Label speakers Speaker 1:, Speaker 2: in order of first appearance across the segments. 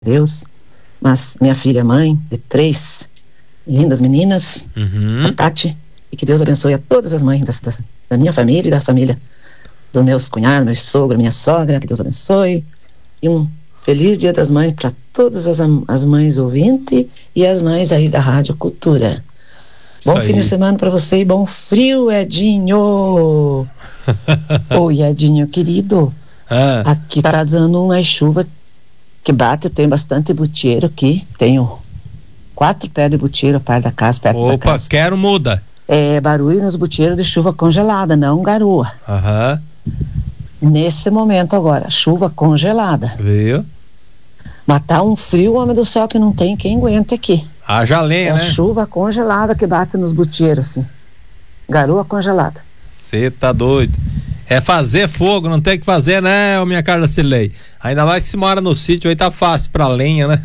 Speaker 1: Deus, mas minha filha mãe, de 3 lindas meninas, a Tati, e que Deus abençoe a todas as mães da minha família e da família dos meus cunhados, meu sogro, minha sogra, que Deus abençoe, e um feliz Dia das Mães para todas as mães ouvintes e as mães aí da Rádio Cultura. Bom fim de semana para você e bom frio, Edinho. Oi, Edinho, querido. Aqui tá dando uma chuva que bate, eu tenho bastante butieiro aqui, tenho 4 pés de butieiro a par da casa, perto da casa.
Speaker 2: Opa, quero muda.
Speaker 1: É barulho nos butieiros de chuva congelada, não garoa. Nesse momento agora, chuva congelada.
Speaker 2: Viu?
Speaker 1: Matar um frio, homem do céu, que não tem quem aguenta aqui.
Speaker 2: Haja lenha, né?
Speaker 1: Chuva congelada que bate nos butieiros, assim. Garoa congelada.
Speaker 2: Você tá doido. É fazer fogo, não tem que fazer, né, minha Carla Cilei? Ainda mais que se mora no sítio, aí tá fácil pra lenha, né?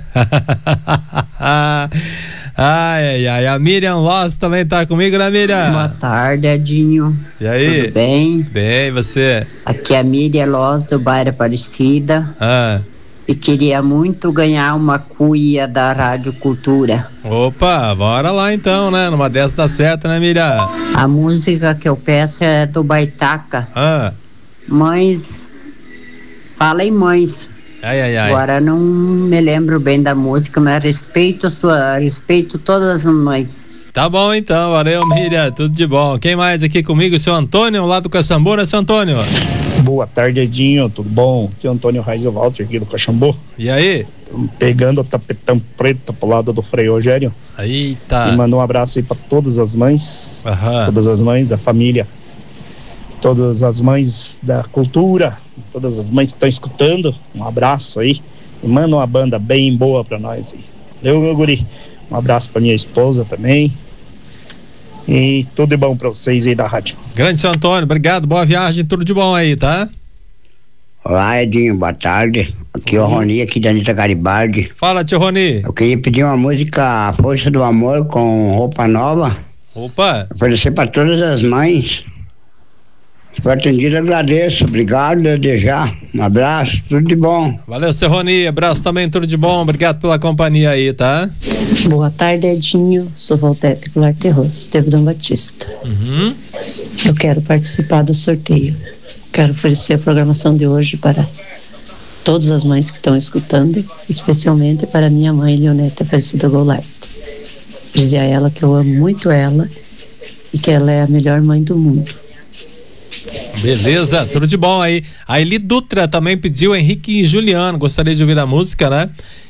Speaker 2: Ai. A Miriam Loss também tá comigo, né, Miriam?
Speaker 3: Boa tarde, Edinho.
Speaker 2: E aí?
Speaker 3: Tudo bem?
Speaker 2: Bem, você?
Speaker 3: Aqui é a Miriam Loss, do bairro Aparecida. E queria muito ganhar uma cuia da Rádio Cultura.
Speaker 2: Opa, bora lá então, né? Numa dessas dá certo, né, Miriam?
Speaker 3: A música que eu peço é do Baitaca. Mães. Fala em mães.
Speaker 2: Ai.
Speaker 3: Agora não me lembro bem da música, mas respeito todas as mães.
Speaker 2: Tá bom então, valeu, Miriam, tudo de bom. Quem mais aqui comigo? Seu Antônio, lá do Caxambu, né, seu Antônio?
Speaker 4: Boa tarde, Edinho, tudo bom? Aqui é o Antônio Reis Walter, aqui do Caxambu.
Speaker 2: E aí?
Speaker 4: Pegando o tapetão preto pro lado do Frei Rogério.
Speaker 2: Eita!
Speaker 4: E mandou um abraço aí pra todas as mães, todas as mães da família, todas as mães da cultura, todas as mães que estão escutando, um abraço aí. E manda uma banda bem boa pra nós aí. Valeu, meu guri. Um abraço pra minha esposa também. E tudo de bom pra vocês aí da rádio.
Speaker 2: Grande seu Antônio, obrigado, boa viagem, tudo de bom aí, tá?
Speaker 5: Olá, Edinho, boa tarde. Aqui é o Roni, aqui da Anitta Garibaldi.
Speaker 2: Fala, tio Roni.
Speaker 5: Eu queria pedir uma música Força do Amor com Roupa Nova.
Speaker 2: Opa!
Speaker 5: Oferecer pra todas as mães. Se for atendido, agradeço. Obrigado, desde já. Um abraço, tudo de bom.
Speaker 2: Valeu, seu Roni, abraço também, tudo de bom. Obrigado pela companhia aí, tá?
Speaker 6: Boa tarde, Edinho. Sou Valtec do Lar Terroso, Estevedão Batista. Eu quero participar do sorteio. Quero oferecer a programação de hoje para todas as mães que estão escutando, especialmente para minha mãe, Leonete Aparecida Goulart. Dizer a ela que eu amo muito ela e que ela é a melhor mãe do mundo.
Speaker 2: Beleza, tudo de bom aí. A Eli Dutra também pediu Henrique e Juliano, gostaria de ouvir a música, né?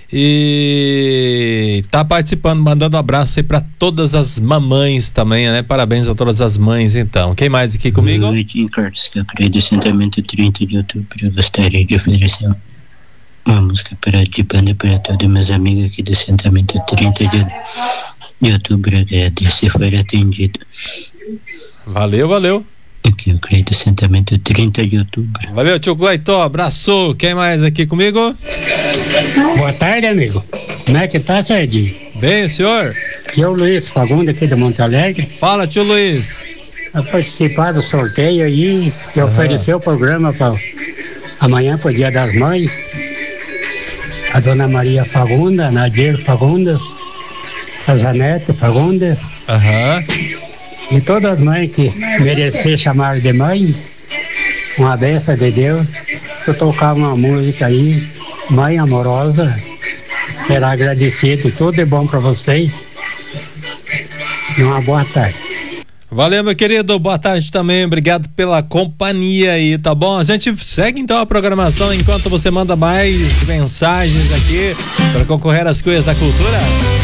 Speaker 2: E tá participando, mandando um abraço aí pra todas as mamães também, né? Parabéns a todas as mães, então. Quem mais aqui comigo?
Speaker 7: Boa noite, Carlos, que eu creio do assentamento 30 de outubro. Eu gostaria de oferecer uma música de banda para todos meus amigos aqui do assentamento 30 de outubro. Agradecer, for atendido.
Speaker 2: Valeu.
Speaker 7: Aqui eu creio do assentamento 30 de outubro.
Speaker 2: Valeu, tio Cleiton, abraço. Quem mais aqui comigo?
Speaker 8: Boa tarde, amigo. Como é que tá, Sardinho?
Speaker 2: Bem, senhor.
Speaker 8: Aqui é o Luiz Fagundes, aqui de Monte Alegre.
Speaker 2: Fala, tio Luiz.
Speaker 8: Eu participar do sorteio aí, que ofereceu o programa para amanhã, pro Dia das Mães. A dona Maria Fagundes, a Nadir Fagundes, a Zanete Fagundes. E todas as mães que merecer chamar de mãe, uma benção de Deus. Se eu tocar uma música aí, Mãe Amorosa, será agradecido. Tudo de bom para vocês. E uma boa tarde.
Speaker 2: Valeu, meu querido, boa tarde também, obrigado pela companhia aí, tá bom? A gente segue então a programação enquanto você manda mais mensagens aqui para concorrer às coisas da cultura.